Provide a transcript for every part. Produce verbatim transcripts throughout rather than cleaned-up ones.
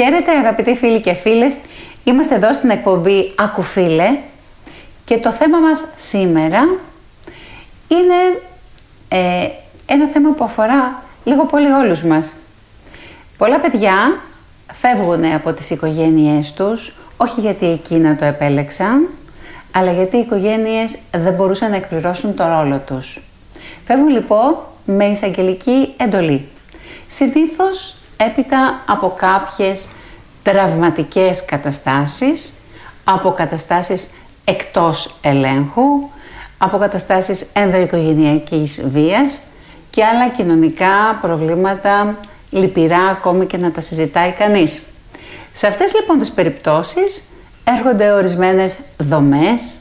Χαίρετε αγαπητοί φίλοι και φίλες, είμαστε εδώ στην εκπομπή Άκου Φίλε και το θέμα μας σήμερα είναι ε, ένα θέμα που αφορά λίγο πολύ όλους μας. Πολλά παιδιά φεύγουν από τις οικογένειές τους, όχι γιατί εκείνα το επέλεξαν, αλλά γιατί οι οικογένειες δεν μπορούσαν να εκπληρώσουν το ρόλο τους. Φεύγουν λοιπόν με εισαγγελική εντολή. Συνήθως έπειτα από κάποιες τραυματικές καταστάσεις, από καταστάσεις εκτός ελέγχου, από καταστάσεις ενδοοικογενειακής βίας και άλλα κοινωνικά προβλήματα λυπηρά ακόμη και να τα συζητάει κανείς. Σε αυτές λοιπόν τις περιπτώσεις έρχονται ορισμένες δομές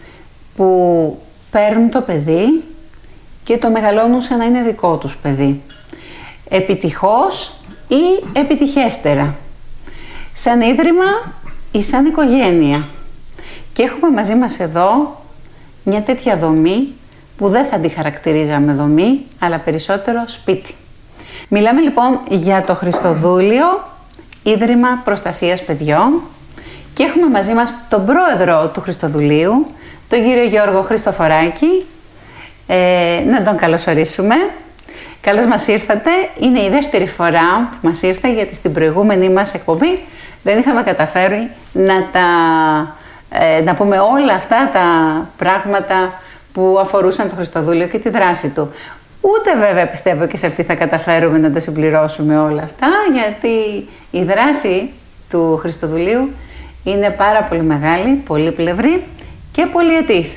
που παίρνουν το παιδί και το μεγαλώνουν σαν να είναι δικό τους παιδί. Επιτυχώς ή επιτυχέστερα. Σαν ίδρυμα ή σαν οικογένεια. Και έχουμε μαζί μας εδώ μια τέτοια δομή που δεν θα τη χαρακτηρίζαμε δομή, αλλά περισσότερο σπίτι. Μιλάμε λοιπόν για το Χριστοδούλιο Ίδρυμα Προστασίας Παιδιών και έχουμε μαζί μας τον πρόεδρο του Χριστοδουλίου, τον κύριο Γιώργο Χριστοφοράκη. Ε, να τον καλωσορίσουμε. Καλώς μας ήρθατε. Είναι η δεύτερη φορά που μας ήρθε, γιατί στην προηγούμενη μας εκπομπή δεν είχαμε καταφέρει να, τα, ε, να πούμε όλα αυτά τα πράγματα που αφορούσαν το Χριστοδούλιο και τη δράση του. Ούτε βέβαια πιστεύω και σε αυτή θα καταφέρουμε να τα συμπληρώσουμε όλα αυτά, γιατί η δράση του Χριστοδουλίου είναι πάρα πολύ μεγάλη, πολύπλευρη και πολυετής.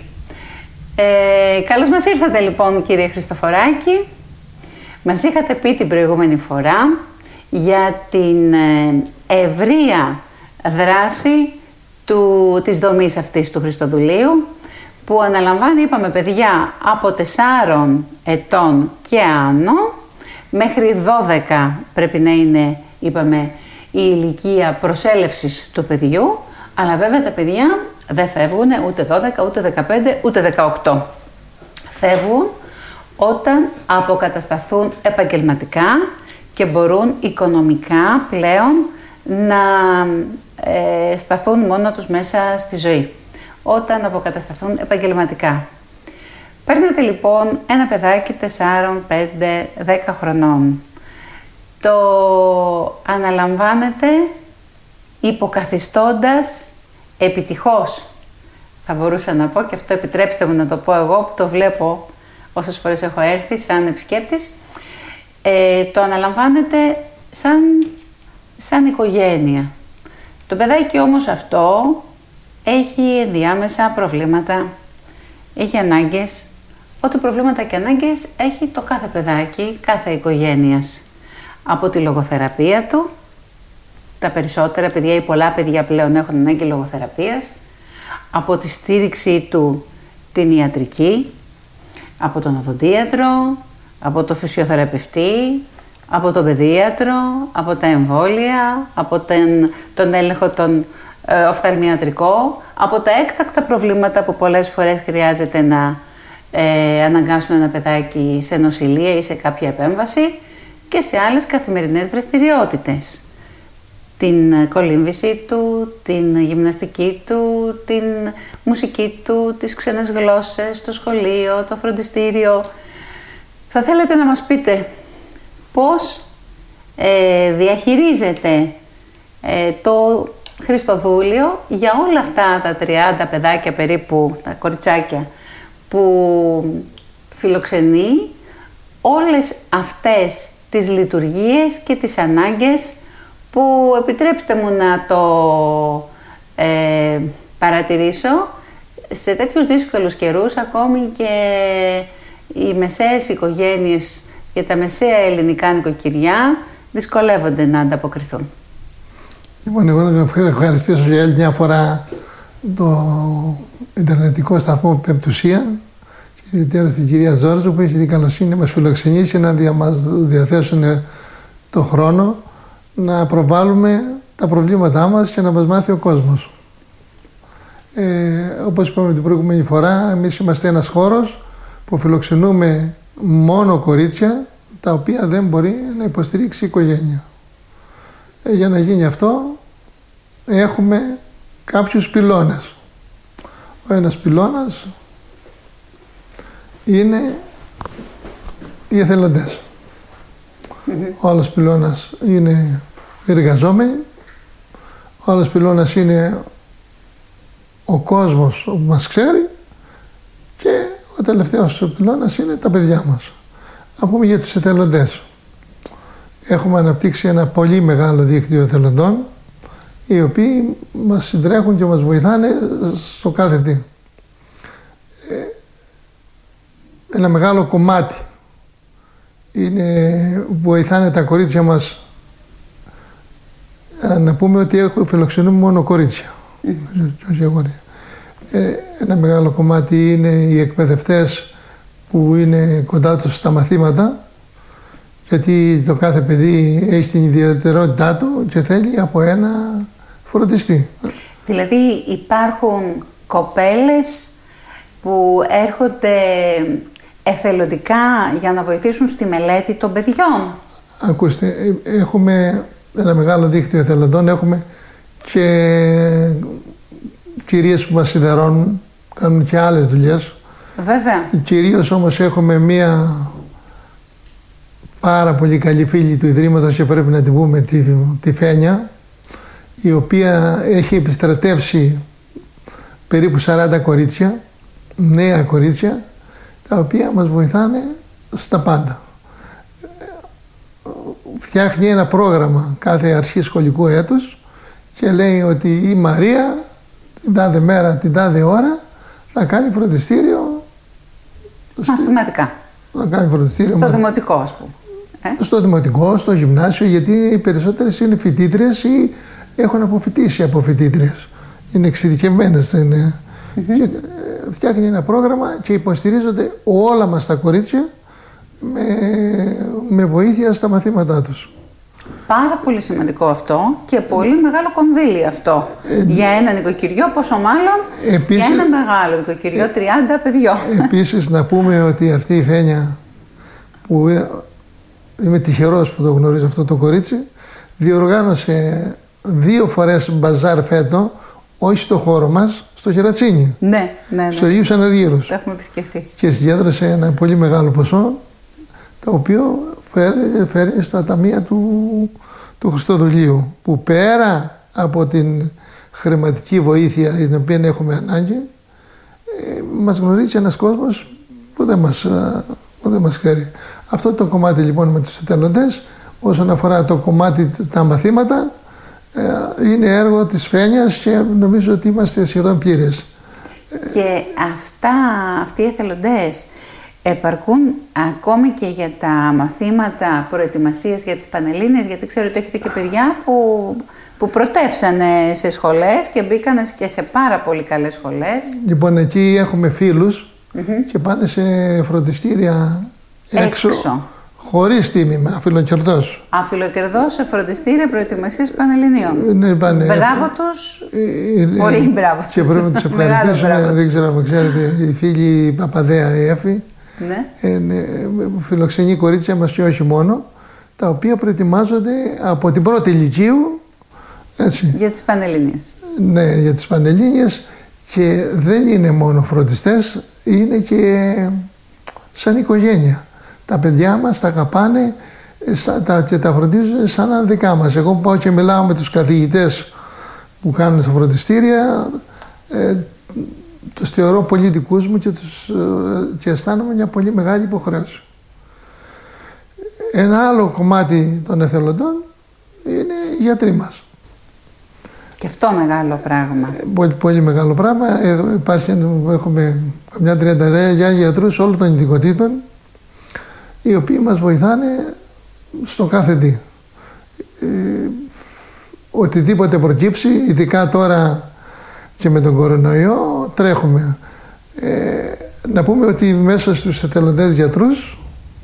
Ε, καλώς μας ήρθατε λοιπόν κύριε Χριστοφοράκη. Μας είχατε πει την προηγούμενη φορά για την ευρεία δράση του, της δομής αυτής του Χριστοδουλίου, που αναλαμβάνει, είπαμε παιδιά, από τεσσάρων ετών και άνω, μέχρι δώδεκα πρέπει να είναι, είπαμε, η ηλικία προσέλευσης του παιδιού, αλλά βέβαια τα παιδιά δεν φεύγουν ούτε δώδεκα, ούτε δεκαπέντε, ούτε δεκαοκτώ. Φεύγουν όταν αποκατασταθούν επαγγελματικά και μπορούν οικονομικά πλέον να ε, σταθούν μόνο τους μέσα στη ζωή. Όταν αποκατασταθούν επαγγελματικά. Παίρνετε λοιπόν ένα παιδάκι τεσσάρων, πέντε, δέκα χρονών. Το αναλαμβάνετε υποκαθιστώντας επιτυχώς, θα μπορούσα να πω, και αυτό επιτρέψτε μου να το πω εγώ που το βλέπω όσες φορές έχω έρθει σαν επισκέπτης, ε, το αναλαμβάνετε σαν, σαν οικογένεια. Το παιδάκι όμως αυτό έχει ενδιάμεσα προβλήματα, έχει ανάγκες, ό,τι προβλήματα και ανάγκες έχει το κάθε παιδάκι, κάθε οικογένειας. Από τη λογοθεραπεία του, τα περισσότερα παιδιά ή πολλά παιδιά πλέον έχουν ανάγκη λογοθεραπείας, από τη στήριξή του την ιατρική, από τον οδοντίατρο, από το φυσιοθεραπευτή, από τον παιδίατρο, από τα εμβόλια, από τον, τον έλεγχο των ε, οφθαλμιατρικό, από τα έκτακτα προβλήματα που πολλές φορές χρειάζεται να ε, αναγκάσουν ένα παιδάκι σε νοσηλεία ή σε κάποια επέμβαση και σε άλλες καθημερινές δραστηριότητες. Την κολύμβηση του, την γυμναστική του, την μουσική του, τις ξένες γλώσσες, το σχολείο, το φροντιστήριο. Θα θέλετε να μας πείτε πώς ε, διαχειρίζετε ε, το Χριστοδούλιο για όλα αυτά τα τριάντα παιδάκια περίπου, τα κοριτσάκια, που φιλοξενεί, όλες αυτές τις λειτουργίες και τις ανάγκες που, επιτρέψτε μου να το ε, παρατηρήσω, σε τέτοιους δύσκολους καιρούς ακόμη και οι μεσαίες οικογένειες και τα μεσαία ελληνικά νοικοκυριά δυσκολεύονται να ανταποκριθούν. Λοιπόν, εγώ να ευχαριστήσω για άλλη μια φορά το Ιντερνετικό σταθμό Πεμπτουσία και ιδιαίτερα στην κυρία Ζόρζου που έχει την καλοσύνη να μας φιλοξενήσει, να δια, μας διαθέσουν το χρόνο να προβάλλουμε τα προβλήματά μας και να μας μάθει ο κόσμος. Ε, όπως είπαμε την προηγούμενη φορά, εμείς είμαστε ένας χώρος που φιλοξενούμε μόνο κορίτσια τα οποία δεν μπορεί να υποστηρίξει η οικογένεια. Ε, για να γίνει αυτό έχουμε κάποιους πυλώνες. Ο ένας πυλώνας είναι οι εθελοντές. Mm-hmm. Ο άλλος πυλώνας είναι οι εργαζόμενοι. Ο άλλος πυλώνας είναι ο κόσμος που μας ξέρει και ο τελευταίος πυλώνας είναι τα παιδιά μας. Να πούμε για τους εθελοντές. Έχουμε αναπτύξει ένα πολύ μεγάλο δίκτυο εθελοντών, οι οποίοι μας συντρέχουν και μας βοηθάνε στο κάθε τι. Ένα μεγάλο κομμάτι είναι, βοηθάνε τα κορίτσια μας. Να πούμε ότι έχω φιλοξενούμε μόνο κορίτσια. Mm. Ένα μεγάλο κομμάτι είναι οι εκπαιδευτές που είναι κοντά τους στα μαθήματα, γιατί το κάθε παιδί έχει την ιδιαιτερότητά του και θέλει από ένα φροντιστή. Δηλαδή υπάρχουν κοπέλες που έρχονται εθελοντικά για να βοηθήσουν στη μελέτη των παιδιών. Ακούστε, έχουμε ένα μεγάλο δίκτυο εθελοντών, έχουμε και κυρίες που μας σιδερώνουν, κάνουν και άλλες δουλειές. Βέβαια. Κυρίως όμως έχουμε μία πάρα πολύ καλή φίλη του Ιδρύματος και πρέπει να την πούμε, τη, τη Φένια, η οποία έχει επιστρατεύσει περίπου σαράντα κορίτσια, νέα κορίτσια, τα οποία μας βοηθάνε στα πάντα. Φτιάχνει ένα πρόγραμμα κάθε αρχή σχολικού έτους και λέει ότι η Μαρία την τάδε μέρα, την τάδε ώρα θα κάνει φροντιστήριο μαθηματικά. Θα κάνει φροντιστήριο στο δημοτικό, ας πούμε. Ε? Στο δημοτικό, στο γυμνάσιο, γιατί οι περισσότερες είναι φοιτήτριες ή έχουν αποφοιτήσει από φοιτήτριες. Είναι εξειδικευμένες. Είναι. Mm-hmm. Και φτιάχνει ένα πρόγραμμα και υποστηρίζονται όλα μας τα κορίτσια με, με βοήθεια στα μαθήματά τους. Πάρα πολύ σημαντικό αυτό και πολύ μεγάλο κονδύλι αυτό. Ε, για ένα νοικοκυριό, πόσο μάλλον επίσης, για ένα μεγάλο νοικοκυριό, τριάντα παιδιών. Επίσης να πούμε ότι αυτή η Φένια, που είμαι τυχερός που το γνωρίζω αυτό το κορίτσι, διοργάνωσε δύο φορές μπαζάρ φέτο, όχι στο χώρο μας, στο Χερατσίνι. Ναι, ναι, ναι. Στο Αγίους Αναργύρους. Το έχουμε επισκεφτεί. Και συγκέντρωσε ένα πολύ μεγάλο ποσό, το οποίο φέρει, φέρει στα ταμεία του, του Χριστοδουλίου, που πέρα από την χρηματική βοήθεια την οποία έχουμε ανάγκη, ε, μας γνωρίζει ένας κόσμος που δεν μας, που δεν μας ξέρει. Αυτό το κομμάτι λοιπόν με τους εθελοντές, όσον αφορά το κομμάτι τα μαθήματα, ε, είναι έργο της Φένιας και νομίζω ότι είμαστε σχεδόν πλήρες. Και αυτά, αυτοί οι εθελοντές επαρκούν ακόμη και για τα μαθήματα προετοιμασίας για τις Πανελλήνιες, γιατί ξέρω ότι έχετε και παιδιά που, που πρωτεύσανε σε σχολές και μπήκαν και σε πάρα πολύ καλές σχολές. Λοιπόν, εκεί έχουμε φίλους mm-hmm. και πάνε σε φροντιστήρια έξω, έξω. Χωρίς τίμημα, αφιλοκερδός. Αφιλοκερδός σε φροντιστήρια προετοιμασίας Πανελληνίων. Ναι, πάνε. Μπράβο τους, ε, πολύ μπράβο. Και πρέπει να τους ευχαριστήσουμε, δεν ξέρω αν ξέρετε, η φίλη Παπαδέα η Έφη, ναι. ε, ναι, φιλοξενεί κορίτσια μας και όχι μόνο, τα οποία προετοιμάζονται από την πρώτη ηλικίου. Έτσι. Για τις Πανελλήνιες. Ναι, για τις Πανελλήνιες, και δεν είναι μόνο φροντιστές, είναι και σαν οικογένεια. Τα παιδιά μας τα αγαπάνε και τα φροντίζουν σαν να είναι δικά μας. Εγώ που πάω και μιλάω με τους καθηγητές που κάνουν στα φροντιστήρια, ε, τους θεωρώ πολύ δικούς μου και, τους, ε, και αισθάνομαι μια πολύ μεγάλη υποχρέωση. Ένα άλλο κομμάτι των εθελοντών είναι οι γιατροί μας. Και αυτό μεγάλο πράγμα. Ε, πολύ, πολύ μεγάλο πράγμα. Ε, υπάρχει, έχουμε μια τριανταριά γιατρούς όλων των ειδικοτήτων, οι οποίοι μας βοηθάνε στο κάθε τι. Ε, οτιδήποτε προκύψει, ειδικά τώρα και με τον κορονοϊό, τρέχουμε. Ε, να πούμε ότι μέσα στους εθελοντές γιατρούς,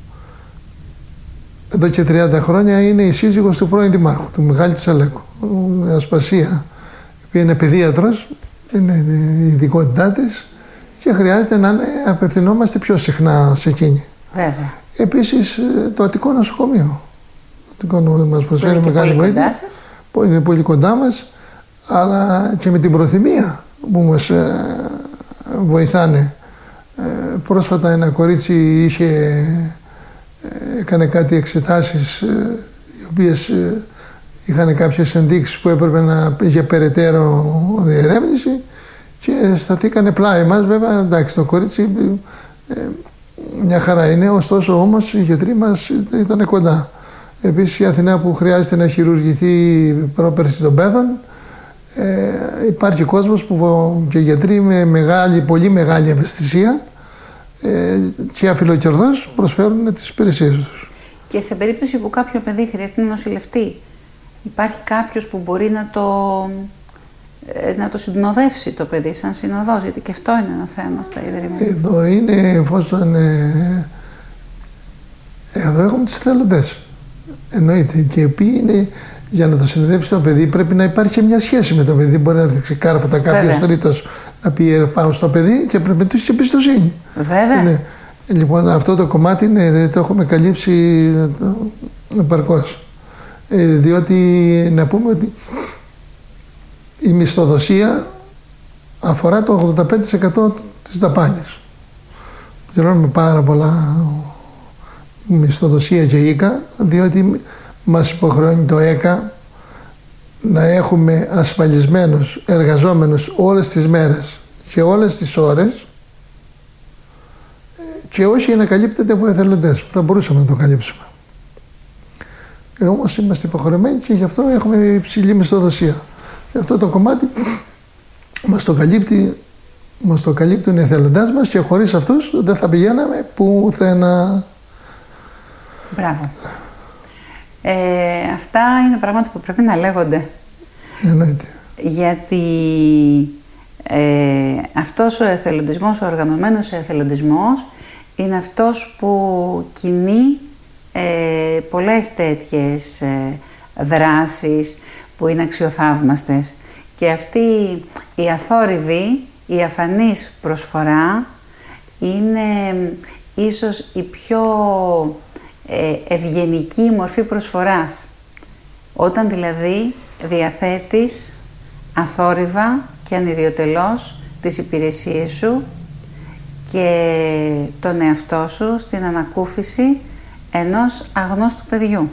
εδώ και τριάντα χρόνια, είναι η σύζυγος του πρώην Δημάρχου, του Μιχάλη Τσαλέκου, η Ασπασία, η οποία είναι παιδίατρος, είναι η ειδικότητά της και χρειάζεται να είναι, απευθυνόμαστε πιο συχνά σε εκείνη. Βέβαια. Επίσης το Αττικό Νοσοκομείο. Το Αττικό μας προσφέρει μεγάλη βοήθεια. που είναι πολύ κοντά μας, αλλά και με την προθυμία που μας ε, βοηθάνε. Ε, πρόσφατα ένα κορίτσι είχε, ε, έκανε κάτι εξετάσεις ε, οι οποίες ε, είχαν κάποιες ενδείξεις που έπρεπε να πήγε περαιτέρω διερεύνηση και σταθήκανε πλάι μας. Βέβαια, εντάξει, το κορίτσι ε, μια χαρά είναι, ωστόσο όμως οι γιατροί μας ήταν κοντά. Επίσης η Αθηνά που χρειάζεται να χειρουργηθεί πρόπερση των πέδων, ε, υπάρχει κόσμος που και γιατροί με μεγάλη, πολύ μεγάλη ευαισθησία ε, και αφιλοκερδώς προσφέρουν τις υπηρεσίες τους. Και σε περίπτωση που κάποιο παιδί χρειαστεί να νοσηλευτεί, υπάρχει κάποιος που μπορεί να το, να το συνοδεύσει το παιδί σαν συνοδός, γιατί και αυτό είναι ένα θέμα στα Ιδρύματα. Εδώ είναι εφόσον ε, εδώ έχουμε τους εθελοντές, εννοείται, και οι οποίοι είναι, για να το συνοδεύσει το παιδί πρέπει να υπάρχει και μια σχέση με το παιδί. Μπορεί να έρθει ξεκάρφωτα κάποιος τρίτος να πει πάω στο παιδί και πρέπει να του έχει εμπιστοσύνη. Βέβαια. Είναι, λοιπόν, αυτό το κομμάτι είναι, το έχουμε καλύψει επαρκώς. Ε, διότι να πούμε ότι η μισθοδοσία αφορά το ογδόντα πέντε τοις εκατό της δαπάνης. Πληρώνουμε πάρα πολλά μισθοδοσία και ΙΚΑ, διότι μας υποχρεώνει το ΕΚΑ να έχουμε ασφαλισμένους εργαζόμενους όλες τις μέρες και όλες τις ώρες και όχι να καλύπτεται από εθελοντές, που θα μπορούσαμε να το καλύψουμε. Ε, όμως είμαστε υποχρεωμένοι και γι' αυτό έχουμε υψηλή μισθοδοσία. Γι' αυτό το κομμάτι μας το, καλύπτει, μας το καλύπτουν οι εθελοντές μας και χωρίς αυτούς δεν θα πηγαίναμε πουθενά. Μπράβο. Ε, αυτά είναι πράγματα που πρέπει να λέγονται. Εννοείται. Γιατί ε, αυτός ο εθελοντισμός, ο οργανωμένος εθελοντισμός, είναι αυτός που κινεί ε, πολλές τέτοιες ε, δράσεις που είναι αξιοθαύμαστες. Και αυτή η αθόρυβη, η αφανής προσφορά είναι ίσως η πιο ε, ευγενική μορφή προσφοράς. Όταν δηλαδή διαθέτεις αθόρυβα και ανιδιοτελώς τις υπηρεσίες σου και τον εαυτό σου στην ανακούφιση ενός αγνώστου παιδιού.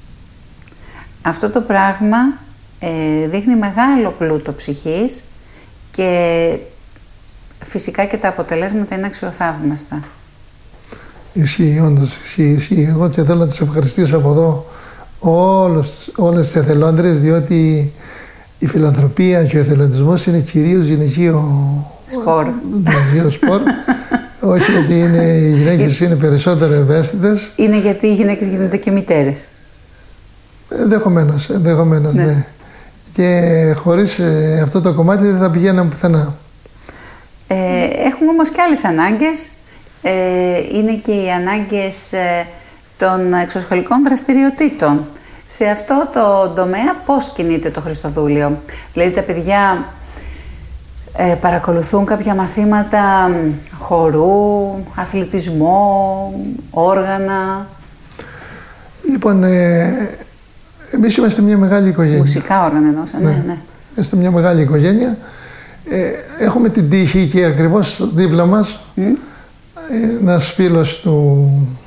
Αυτό το πράγμα ε, δείχνει μεγάλο πλούτο ψυχής και φυσικά και τα αποτελέσματα είναι αξιοθαύμαστα. Ισχύει, όντως ισχύει, ισχύει. Εγώ και θέλω να τους ευχαριστήσω από εδώ όλους, όλες τις εθελόντρες, διότι η φιλανθρωπία και ο εθελοντισμός είναι κυρίως γυναικείο σπορ. Γυναικείο σπορ. Όχι γιατί είναι, οι γυναίκες είναι περισσότερο ευαίσθητες. Είναι γιατί οι γυναίκες γίνονται και μητέρες. Ενδεχομένως, ενδεχομένως, ναι. ναι. Και χωρίς ε, αυτό το κομμάτι δεν θα πηγαίναμε πουθενά. Ε, έχουμε όμως και άλλες ανάγκες. Ε, είναι και οι ανάγκες ε, των εξωσχολικών δραστηριοτήτων. Σε αυτό το τομέα πώς κινείται το Χριστοδούλιο? Δηλαδή τα παιδιά ε, παρακολουθούν κάποια μαθήματα χορού, αθλητισμό, όργανα? Λοιπόν, ε, εμείς είμαστε μια μεγάλη οικογένεια. Μουσικά όργανα εννοούσα, ναι, ναι. ναι. Είμαστε μια μεγάλη οικογένεια. Ε, έχουμε την τύχη και ακριβώς δίπλα μας mm. ένας φίλος του,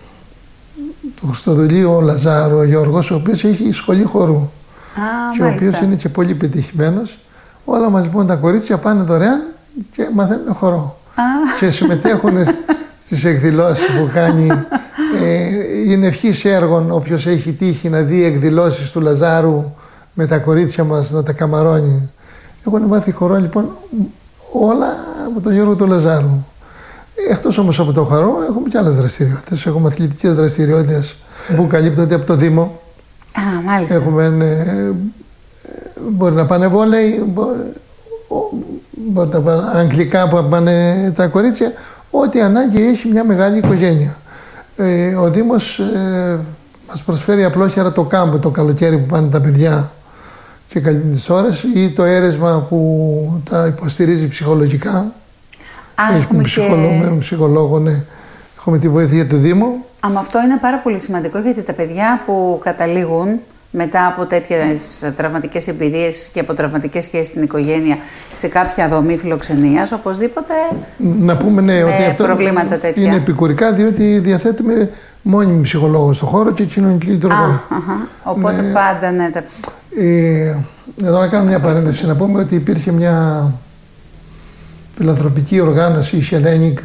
του Χριστοδουλίου, ο Λαζάρου, ο Γιώργος, ο οποίος έχει σχολή χορού. Α, και ο οποίος είναι και πολύ πετυχημένος. Όλα μας λοιπόν τα κορίτσια πάνε δωρεάν και μαθαίνουν χορό. Α. Και συμμετέχουν στις εκδηλώσεις που κάνει. Ε, είναι ευχής έργων όποιος έχει τύχει να δει εκδηλώσεις του Λαζάρου με τα κορίτσια μας να τα καμαρώνει. Έχουν μάθει χορό λοιπόν όλα από τον Γιώργο του Λαζάρου. Εκτός όμως από το χορό έχουμε και άλλες δραστηριότητες. Έχουμε αθλητικές δραστηριότητες που καλύπτονται από το Δήμο. Α, μάλιστα. Έχουμε, ε, μπορεί να πάνε βόλεϊ, μπορεί, μπορεί να πάνε αγγλικά που πάνε τα κορίτσια. Ό,τι ανάγκη έχει μια μεγάλη οικογένεια. Ε, ο Δήμος ε, μας προσφέρει απλόχερα το κάμπο το καλοκαίρι που πάνε τα παιδιά και καλύπτει τις ώρες, ή το αίρεσμα που τα υποστηρίζει ψυχολογικά. Α, έχουμε ψυχολόγο, και... ψυχολόγο, ναι. Έχουμε τη βοήθεια του Δήμου. Α, αυτό είναι πάρα πολύ σημαντικό, γιατί τα παιδιά που καταλήγουν μετά από τέτοιες τραυματικές εμπειρίες και από τραυματικές σχέσεις στην οικογένεια σε κάποια δομή φιλοξενίας, οπωσδήποτε να πούμε ναι, ότι αυτό προβλήματα τέτοια. Είναι επικουρικά, διότι διαθέτουμε μόνιμη ψυχολόγο στο χώρο και κοινωνική λειτουργό. Οπότε ναι, πάντα ναι. Τα... Ε, εδώ να κάνω μια παρένθεση, να πούμε ότι υπήρχε μια φιλανθρωπική οργάνωση, η Hellenic,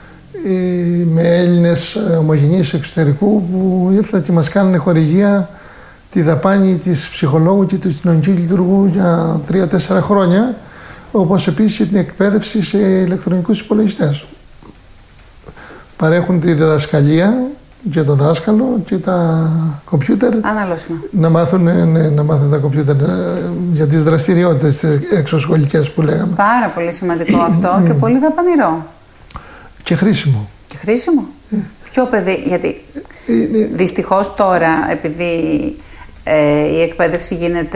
με Έλληνες ομογενείς εξωτερικού που ήρθαν και μας κάνανε χορηγία τη δαπάνη της ψυχολόγου και του κοινωνικού λειτουργού για τρία τέσσερα χρόνια, όπως επίσης και την εκπαίδευση σε ηλεκτρονικούς υπολογιστές. Παρέχουν τη διδασκαλία και το δάσκαλο και τα κομπιούτερ. Αναλώσιμα. Να μάθουν, ναι, να μάθουν τα κομπιούτερ για τις δραστηριότητες εξωσχολικές που λέγαμε. Πάρα πολύ σημαντικό αυτό και πολύ δαπανηρό. Και χρήσιμο. Και χρήσιμο. Mm. Ποιο παιδί, γιατί mm. δυστυχώς τώρα, επειδή ε, η εκπαίδευση γίνεται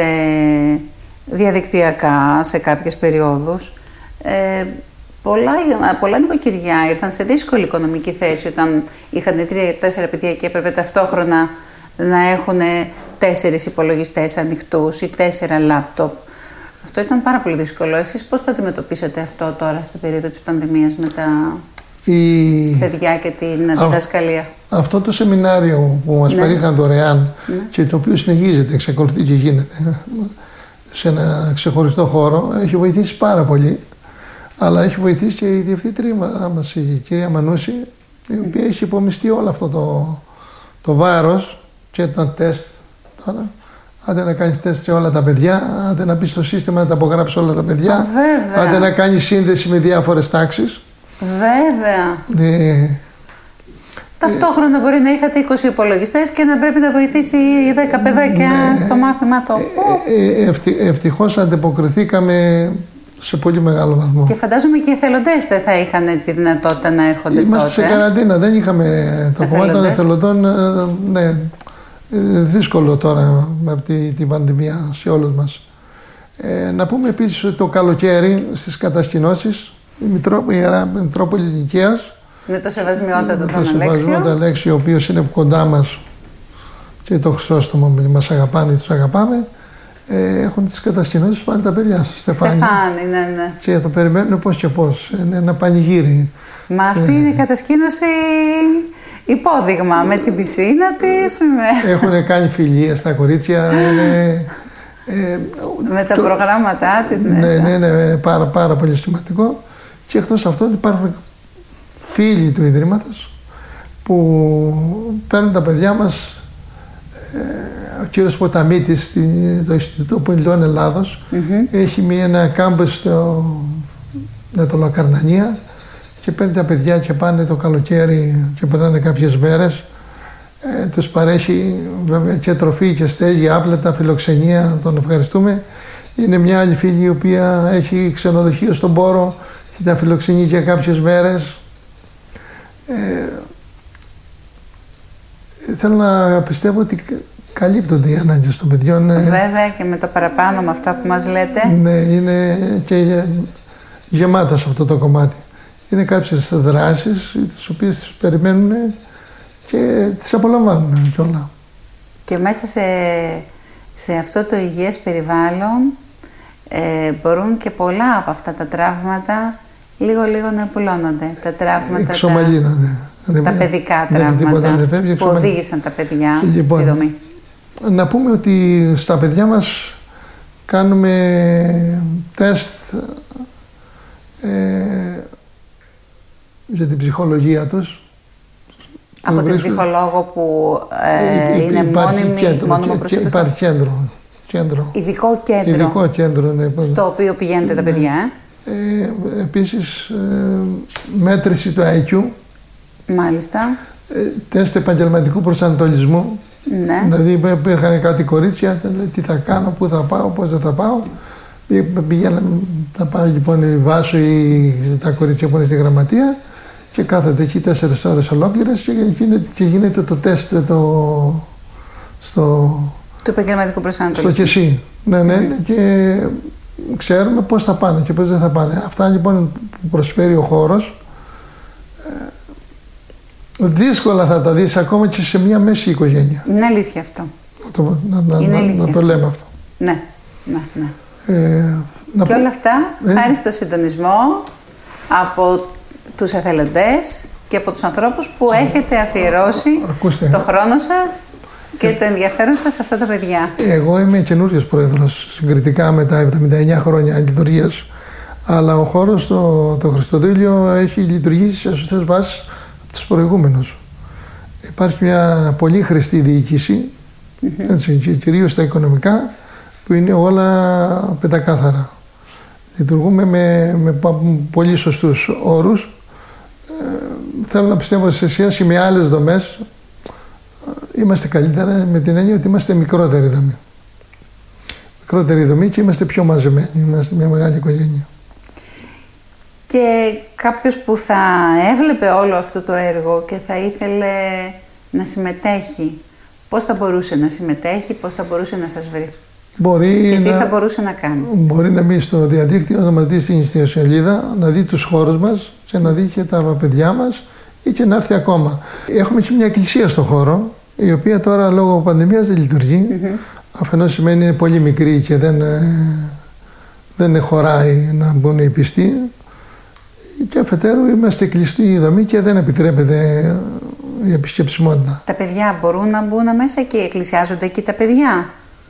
διαδικτυακά σε κάποιες περιόδους, ε, πολλά, πολλά νοικοκυριά ήρθαν σε δύσκολη οικονομική θέση όταν είχαν τρία-τέσσερα παιδιά και έπρεπε ταυτόχρονα να έχουν τέσσερις υπολογιστές ανοιχτούς ή τέσσερα λάπτοπ. Αυτό ήταν πάρα πολύ δύσκολο. Εσείς πώς το αντιμετωπίσατε αυτό τώρα στην περίοδο της πανδημίας με τα η... παιδιά και την διδασκαλία? Α, αυτό το σεμινάριο που μας ναι. παρήχαν δωρεάν ναι. και το οποίο συνεχίζεται, εξακολουθεί και γίνεται σε ένα ξεχωριστό χώρο, έχει βοηθήσει πάρα πολύ. Αλλά έχει βοηθήσει και η διευθύντρια μας, η κυρία Μανούση, η οποία έχει υπομειστεί όλο αυτό το, το βάρος και τα τεστ τώρα. Άντε να κάνεις τεστ σε όλα τα παιδιά, άντε να μπει στο σύστημα να τα απογράψει όλα τα παιδιά, βέβαια. Άντε να κάνεις σύνδεση με διάφορες τάξεις. Βέβαια. Ε, Ταυτόχρονα ε, μπορεί να είχατε είκοσι υπολογιστές και να πρέπει να βοηθήσει δέκα παιδάκια ναι, στο μάθημα το. Ε, ε, ευτι, ευτυχώς ανταποκριθήκαμε σε πολύ μεγάλο βαθμό. Και φαντάζομαι και οι εθελοντές δεν θα είχαν τη δυνατότητα να έρχονται. Είμαστε τότε. σε καραντίνα, δεν είχαμε το κομμάτι των εθελοντών. Ναι, δύσκολο τώρα με τη, την πανδημία σε όλους μας. Ε, να πούμε επίσης ότι το καλοκαίρι στις κατασκηνώσεις η, Μητρό, η Ιερά Μητρόπολη της Νικαίας, με το Σεβασμιότατο τον Αλέξιο, το Σεβασμιότατο Αλέξιο, ο οποίος είναι κοντά μας και το Χριστόστομο μας αγαπάνε, τους αγαπάμε, ε, έχουν τις κατασκηνώσεις πάνε τα παιδιά στο Στεφάνι. Στεφάνι, ναι, ναι. Και το περιμένουν πώς και πώς. Είναι ένα πανηγύρι. Μα αυτή ε, είναι η κατασκήνωση υπόδειγμα, με την πισίνα της. Με... Έχουν κάνει φιλίες στα κορίτσια. Είναι, ε, με τα το, προγράμματά της. Ναι, ναι, ναι, ναι, πάρα, πάρα πολύ σημαντικό. Και εκτός αυτών υπάρχουν φίλοι του Ιδρύματος που παίρνουν τα παιδιά μας. Ο κύριος Ποταμίτης, το Ινστιτούτο Πολιτών Ελλάδος, mm-hmm. έχει μία, ένα κάμπος στο Λακαρνανία και παίρνει τα παιδιά και πάνε το καλοκαίρι και περνάνε κάποιες μέρες. Ε, τους παρέχει βέβαια και τροφή και στέγη, άπλετα, φιλοξενία, τον ευχαριστούμε. Είναι μια άλλη φίλη η οποία έχει ξενοδοχείο στον Πόρο και τα φιλοξενεί για κάποιες μέρες. Ε, θέλω να πιστεύω ότι καλύπτονται οι ανάγκες των παιδιών. Βέβαια και με το παραπάνω με αυτά που μας λέτε. Ναι, είναι και γεμάτα σε αυτό το κομμάτι. Είναι κάποιες δράσεις τις οποίες τις περιμένουν και τις απολαμβάνουν κιόλα. Και μέσα σε, σε αυτό το υγιές περιβάλλον ε, μπορούν και πολλά από αυτά τα τραύματα λίγο-λίγο να απολώνονται. Τα τραύματα, εξομαλύνονται. Τα, τα παιδικά τραύματα δεν φεύγει, που οδήγησαν τα παιδιά λοιπόν, στη δομή. Να πούμε ότι στα παιδιά μας κάνουμε τεστ ε, για την ψυχολογία τους. Από την ψυχολόγο που ε, είναι μόνιμη, κέντρο, μόνιμο και, προσωπικό. Υπάρχει κέντρο. κέντρο. Ειδικό κέντρο. Ειδικό κέντρο, ναι. Στο οποίο πηγαίνετε τα παιδιά. Ε, επίσης, ε, μέτρηση του άι κιου. Μάλιστα. Ε, τεστ επαγγελματικού προσανατολισμού. Ναι. Δηλαδή υπήρχαν κάτι κορίτσια, τι θα κάνω, πού θα πάω, πώς δεν θα πάω. Πηγαίναμε, θα πάω λοιπόν η Βάσο ή τα κορίτσια που είναι στη γραμματεία και κάθεται εκεί τέσσερις ώρες ολόκληρες και γίνεται, και γίνεται το τεστ το, στο... του επαγγελματικού προσανατολισμού. Στο και εσύ. Ναι, ναι, mm-hmm. και ξέρουμε πώς θα πάνε και πώς δεν θα πάνε. Αυτά λοιπόν που προσφέρει ο χώρος δύσκολα θα τα δεις ακόμα και σε μια μέση οικογένεια. Είναι αλήθεια αυτό. Να το, να, να, να, να το λέμε αυτό. Ναι, ναι, ναι. Ε, και πω, όλα αυτά ε, χάρη στο συντονισμό από τους εθελοντές και από τους ανθρώπους που έχετε αφιερώσει ακούστε, το χρόνο σας και το ενδιαφέρον σας σε αυτά τα παιδιά. Εγώ είμαι καινούριος πρόεδρος συγκριτικά με τα εβδομήντα εννέα χρόνια λειτουργίας, αλλά ο χώρος, το, το Χριστοδούλιο, έχει λειτουργήσει σε σωστές βάσεις από τους προηγούμενους. Υπάρχει μια πολύ χρηστή διοίκηση, mm-hmm. έτσι, και κυρίως στα οικονομικά, που είναι όλα πεντακάθαρα. Λειτουργούμε με, με πολύ σωστούς όρους. Ε, θέλω να πιστεύω σε σχέση με άλλες δομές, είμαστε καλύτερα με την έννοια ότι είμαστε μικρότερη δομή. Μικρότερη δομή και είμαστε πιο μαζεμένοι, είμαστε μια μεγάλη οικογένεια. Και κάποιος που θα έβλεπε όλο αυτό το έργο και θα ήθελε να συμμετέχει, πώς θα μπορούσε να συμμετέχει, πώς θα μπορούσε να σας βρει? Μπορεί και τι να, θα μπορούσε να κάνει? Μπορεί να μπει στο διαδίκτυο, να μας δει στην ιστοσελίδα, να δει τους χώρους μας και να δει και τα παιδιά μας ή και να έρθει ακόμα. Έχουμε και μια εκκλησία στο χώρο, η οποία τώρα λόγω πανδημίας δεν λειτουργεί. Mm-hmm. Αφενός σημαίνει είναι πολύ μικρή και δεν, δεν χωράει να μπουν οι πιστοί. Και αφετέρου είμαστε κλειστή δομή και δεν επιτρέπεται η επισκεψιμότητα. Τα παιδιά μπορούν να μπουν μέσα και εκκλησιάζονται εκεί τα παιδιά?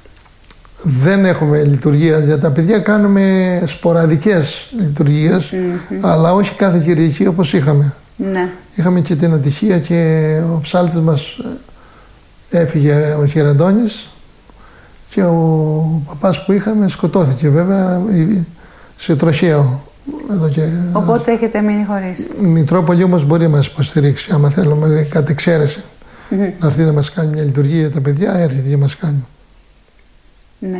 Δεν έχουμε λειτουργία για τα παιδιά, κάνουμε σποραδικές λειτουργίες, mm-hmm. αλλά όχι κάθε Κυριακή όπως είχαμε. Ναι. Είχαμε και την ατυχία και ο ψάλτης μας έφυγε, ο Χεραντώνης, και ο παπάς που είχαμε σκοτώθηκε βέβαια σε τροχαίο. Εδώ και... Οπότε έχετε μείνει χωρίς. Η Μητρόπολη όμως μπορεί να μας υποστηρίξει, άμα θέλουμε κατ' εξαίρεση. Mm-hmm. Να έρθει να μας κάνει μια λειτουργία για τα παιδιά, έρχεται και μας κάνει. Ναι.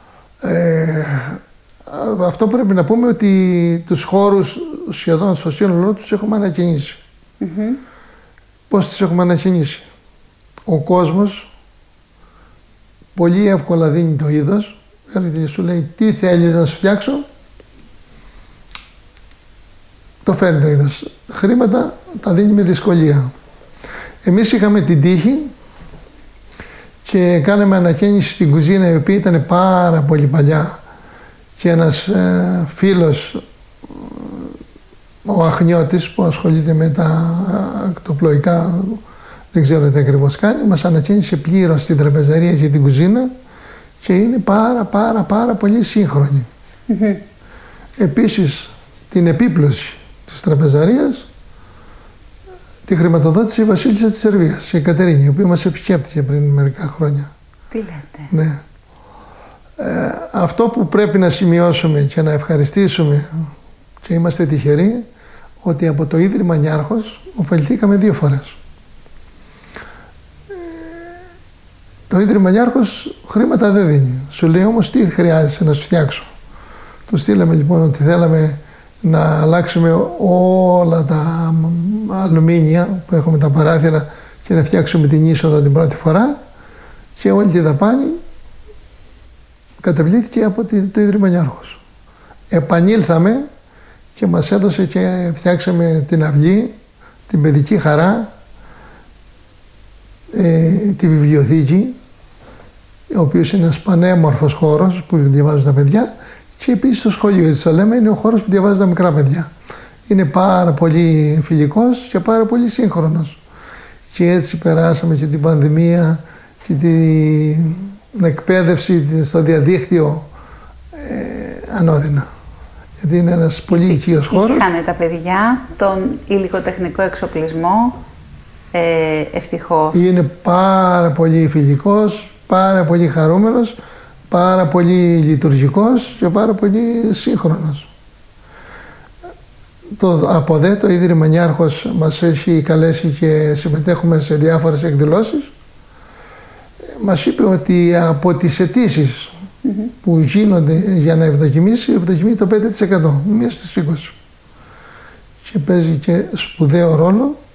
Ε, αυτό πρέπει να πούμε ότι τους χώρους σχεδόν στο σύνολό τους έχουμε ανακαινήσει. Mm-hmm. Πώς τις έχουμε ανακαινήσει? Ο κόσμος πολύ εύκολα δίνει το είδος, έρχεται και σου λέει τι θέλεις να σου φτιάξω, το φέρνει το είδος. Τα χρήματα τα δίνει με δυσκολία. Εμείς είχαμε την τύχη και κάναμε ανακαίνιση στην κουζίνα, η οποία ήταν πάρα πολύ παλιά, και ένας ε, φίλος, ο Αχνιώτης, που ασχολείται με τα ακτοπλοϊκά, δεν ξέρω τι ακριβώς κάνει, μας ανακαίνισε πλήρως την τραπεζαρία και την κουζίνα και είναι πάρα πάρα πάρα πολύ σύγχρονη. Mm-hmm. Επίσης την επίπλωση της τραπεζαρίας τη χρηματοδότησε η βασίλισσα της Σερβίας, η Κατερίνη, η οποία μας επισκέπτηκε πριν μερικά χρόνια. Τι λέτε? Ναι. Ε, αυτό που πρέπει να σημειώσουμε και να ευχαριστήσουμε, και είμαστε τυχεροί, ότι από το Ίδρυμα Νιάρχος ωφεληθήκαμε δύο φορές. Ε, το Ίδρυμα Νιάρχος χρήματα δεν δίνει. Σου λέει όμως τι χρειάζεσαι να σου φτιάξω. Του στείλαμε λοιπόν ότι θέλαμε να αλλάξουμε όλα τα αλουμίνια που έχουμε τα παράθυρα και να φτιάξουμε την είσοδο την πρώτη φορά, και όλη τη δαπάνη καταβλήθηκε από το Ίδρυμα Νιάρχος. Επανήλθαμε και μας έδωσε και φτιάξαμε την αυλή, την παιδική χαρά, ε, τη βιβλιοθήκη, ο οποίος είναι ένας πανέμορφος χώρος που διαβάζουν τα παιδιά, και επίσης το σχολείο, έτσι το λέμε, είναι ο χώρος που διαβάζουν τα μικρά παιδιά. Είναι πάρα πολύ φιλικός και πάρα πολύ σύγχρονος. Και έτσι περάσαμε και την πανδημία και την εκπαίδευση στο διαδίκτυο ε, ανώδυνα. Γιατί είναι ένας πολύ οικείος χώρος. Είχανε τα παιδιά τον υλικοτεχνικό εξοπλισμό, ε, ευτυχώς. Είναι πάρα πολύ φιλικός, πάρα πολύ χαρούμενος, πάρα πολύ λειτουργικός και πάρα πολύ σύγχρονος. Το ΑΠΟΔΕ, το Ίδρυμα Νιάρχος, μας έχει καλέσει και συμμετέχουμε σε διάφορες εκδηλώσεις. Μας είπε ότι από τις αιτήσεις mm-hmm. που γίνονται για να ευδοκιμήσει, ευδοκιμεί το πέντε τοις εκατό, μία στους είκοσι. Και παίζει και σπουδαίο ρόλο